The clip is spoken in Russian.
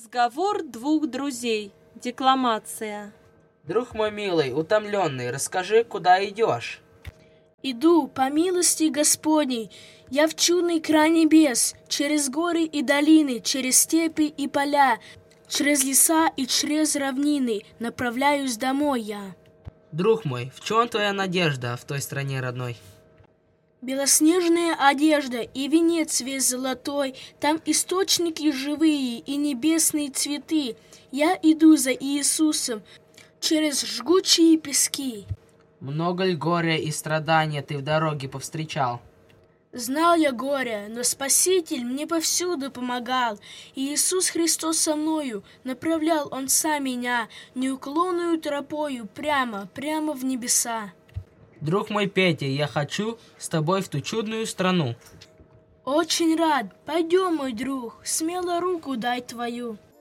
Разговор двух друзей. Декламация. Друг мой милый, утомленный, расскажи, куда идешь? Иду, по милости Господней, я в чудный край небес, через горы и долины, через степи и поля, через леса и через равнины направляюсь домой я. Друг мой, в чем твоя надежда в той стране родной? Белоснежная одежда и венец весь золотой, там источники живые и небесные цветы. Я иду за Иисусом через жгучие пески. Много ли горя и страдания ты в дороге повстречал? Знал я горе, но Спаситель мне повсюду помогал. И Иисус Христос со мною, направлял Он сам меня неуклонную тропою прямо в небеса. Друг мой Петя, я хочу с тобой в ту чудную страну. Очень рад. Пойдем, мой друг, смело руку дай твою.